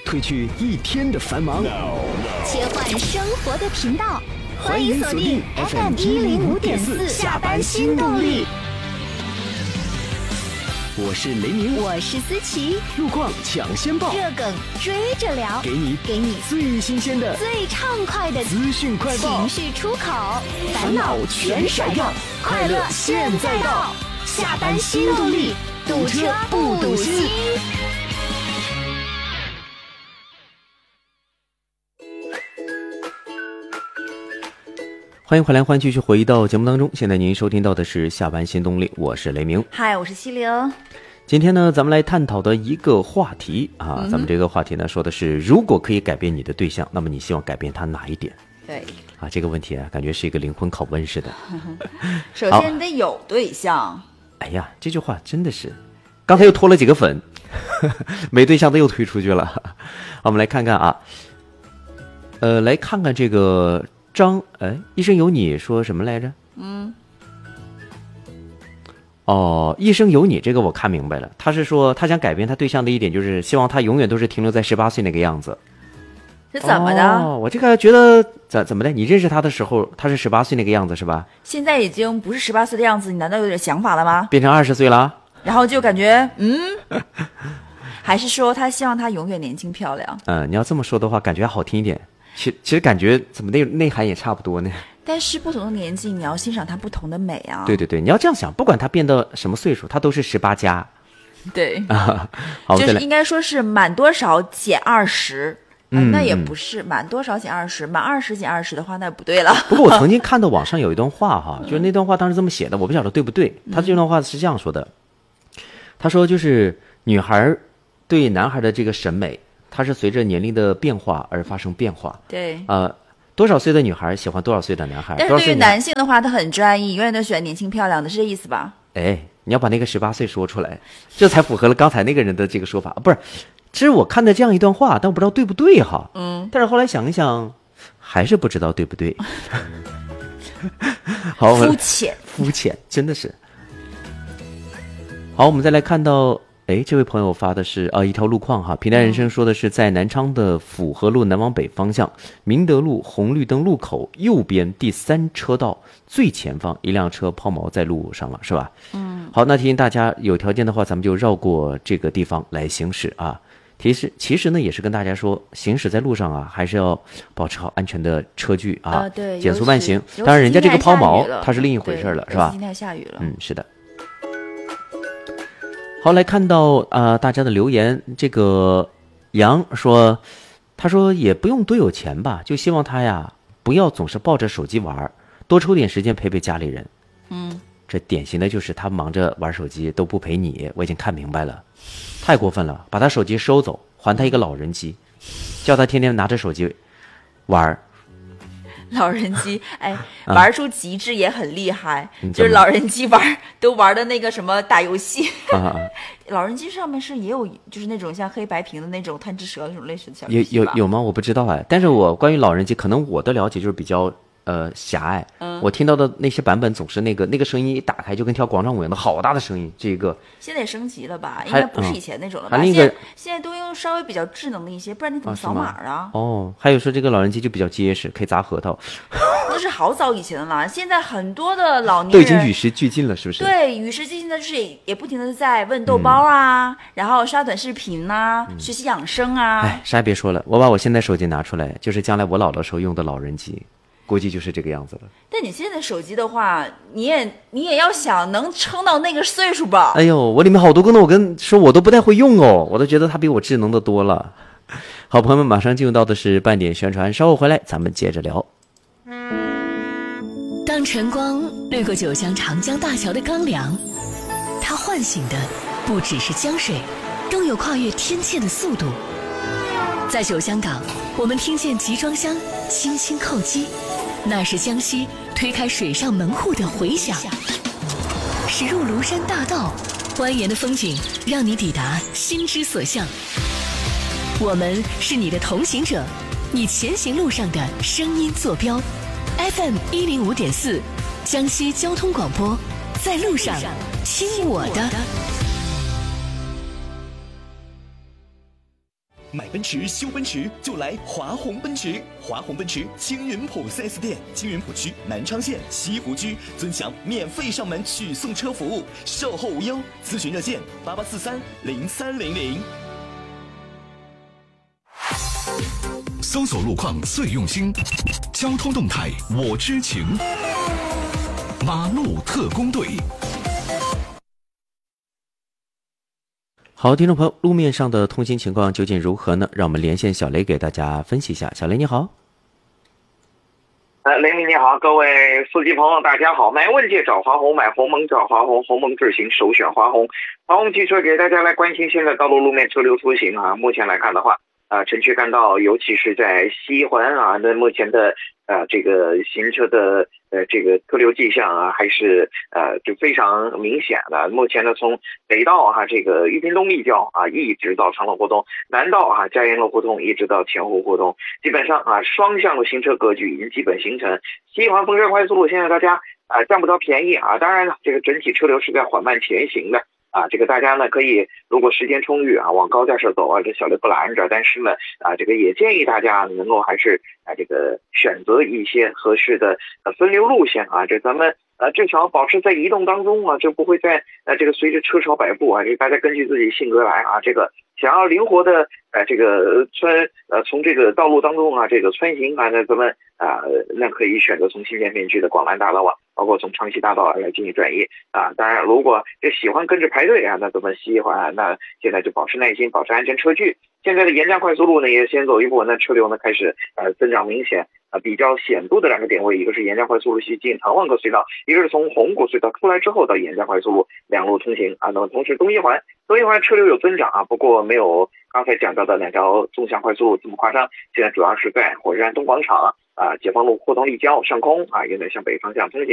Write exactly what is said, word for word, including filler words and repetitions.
褪去一天的繁忙， 切换生活的频道，欢迎锁定 F M 一零五点四下班新动力。 我是雷鸣， 我是思琪， 路况抢先报， 热梗追着聊， 给你给你最新鲜的、 最畅快的资讯快报， 情绪出口，烦恼全甩掉，快乐现在到，下班新动力，堵车不堵心。 欢迎回来，欢迎继续回到节目当中。现在您收听到的是下班新动力，我是雷鸣。 嗨，我是西玲。 今天呢，咱们来探讨的一个话题啊，嗯、咱们这个话题呢说的是，如果可以改变你的对象，那么你希望改变他哪一点？ 对啊，这个问题啊，感觉是一个灵魂拷问似的。 首先得有对象。 哎呀，这句话真的是，刚才又脱了几个粉，没对象的又推出去了。我们来看看啊，呃，来看看这个。张哎，一生有你说什么来着？嗯，哦，一生有你这个我看明白了，他是说他想改变他对象的一点，就是希望他永远都是停留在十八岁那个样子。 是怎么的？ 哦，我这个觉得怎怎么的？你认识他的时候，他是十八岁那个样子是吧？ 现在已经不是十八岁的样子，你难道有点想法了吗？ 变成二十岁了， 然后就感觉嗯，还是说他希望他永远年轻漂亮？ 嗯，你要这么说的话，感觉好听一点。其其实感觉怎么内内涵也差不多呢？ 但是不同的年纪，你要欣赏它不同的美啊。 对对对，你要这样想，不管他变到什么岁数，他都是十八加。 对啊，好， 就是应该说是满多少减二十， 嗯， 那也不是满多少减二十，满二十减二十的话，那不对了。 不过我曾经看到网上有一段话哈，就是那段话当时这么写的，我不晓得对不对。他这段话是这样说的，他说就是女孩对男孩的这个审美。它是随着年龄的变化而发生变化。 对， 呃，多少岁的女孩喜欢多少岁的男孩？ 但是对于男性的话，他很专一，永远都喜欢年轻漂亮的，是这意思吧？ 哎，你要把那个十八岁说出来，这才符合了刚才那个人的这个说法。不是，其实我看的这样一段话，但我不知道对不对哈。 嗯。 但是后来想一想，还是不知道对不对。好， 肤浅， 肤浅，真的是。好，我们再来看到。哎，这位朋友发的是啊、呃、一条路况哈，平淡人生说的是在南昌的府河路南往北方向，明德路红绿灯路口右边第三车道最前方一辆车抛锚在路上了，是吧？嗯，好，那提醒大家，有条件的话，咱们就绕过这个地方来行驶啊。提示其实呢，也是跟大家说，行驶在路上啊，还是要保持好安全的车距啊， 呃、对， 减速慢行。当然，人家这个抛锚它是另一回事了，是吧？ 今天下雨了， 嗯，是的。好，来看到啊、呃，大家的留言，这个杨说，他说也不用多有钱吧，就希望他呀不要总是抱着手机玩，多抽点时间陪陪家里人。 嗯， 这典型的就是他忙着玩手机都不陪你，我已经看明白了，太过分了，把他手机收走，还他一个老人机，叫他天天拿着手机玩。 老人机，哎，玩出极致也很厉害， 嗯、 就是老人机玩都玩的那个什么打游戏。 啊、 老人机上面是也有，就是那种像黑白屏的那种贪吃蛇那种类似的小游戏有有有吗？我不知道哎。但是我关于老人机，可能我的了解就是比较呃狭隘。嗯，我听到的那些版本总是那个那个声音一打开就跟跳广场舞一样的好大的声音。这个现在也升级了吧？应该不是以前那种了吧？ 嗯、 现在现在都用稍微比较智能的一些，不然你怎么扫码啊？ 啊哦，还有说这个老人机就比较结实，可以砸核桃。 那是好早以前的了，现在很多的老年人都已经与时俱进了，是不是？ 对，与时俱进的就是也也不停的在问豆包啊，嗯、然后刷短视频啊，嗯、学习养生啊。 哎，啥也别说了，我把我现在手机拿出来，就是将来我老的时候用的老人机，估计就是这个样子了。 但你现在手机的话，你也你也要想能撑到那个岁数吧？ 哎呦，我里面好多功能，我跟说我都不太会用哦，我都觉得它比我智能的多了。好，朋友们，马上进入到的是半点宣传，稍后回来咱们接着聊。 当晨光掠过九江长江大桥的刚凉，它唤醒的不只是江水，更有跨越天堑的速度。在九江港，我们听见集装箱轻轻叩击，那是江西推开水上门户的回响。驶入庐山大道，蜿蜒的风景让你抵达心之所向。我们是你的同行者，你前行路上的声音坐标。F M 一零五点四，江西交通广播，在路上听我的。 买奔驰、修奔驰就来华宏奔驰。华宏奔驰青云浦 四 S 店，青云浦区南昌县西湖区尊享免费上门取送车服务，售后无忧。咨询热线八八四三零三零零。 搜索路况最用心，交通动态我知情。马路特工队。 好，听众朋友，路面上的通行情况究竟如何呢？让我们连线小雷给大家分析一下。小雷你好。 呃，雷明你好，各位司机朋友大家好。买问界找华宏，买鸿蒙找华宏，鸿蒙智行首选华宏。华宏汽车给大家来关心现在道路路面车流出行啊。目前来看的话，啊，城区干道，尤其是在西环啊，那目前的呃这个行车的呃这个车流迹象啊，还是呃就非常明显的。目前呢，从北道啊这个玉屏东立交啊，一直到长乐胡同，南道啊嘉延乐胡同，一直到前湖胡同，基本上啊双向的行车格局已经基本形成。西环丰山快速路现在大家啊占不着便宜啊，当然了，这个整体车流是在缓慢前行的。啊，这个大家呢可以，如果时间充裕啊，往高架上走啊，这小雷不拦着，但是呢，啊，这个也建议大家能够还是啊，这个选择一些合适的呃分流路线啊，这咱们呃至少保持在移动当中啊，就不会在呃这个随着车潮摆布啊，这大家根据自己性格来啊，这个想要灵活的呃这个穿呃从这个道路当中啊这个穿行啊，那咱们啊那可以选择从新建片区的广兰大道啊，包括从昌西大道啊来进行转移啊。当然，如果这喜欢跟着排队啊，那咱们西环啊，那现在就保持耐心，保持安全车距。现在的沿江快速路呢也先走一步，那车流呢开始呃增长明显啊，比较显著的两个点位，一个是沿江快速路西进唐万阁隧道，一个是从红谷隧道出来之后到沿江快速路两路通行啊。那么同时东一环东一环车流有增长啊，不过没有刚才讲到的两条纵向快速路这么夸张。现在主要是在火车站东广场啊、解放路霍东立交上空啊，有点向北方向通行。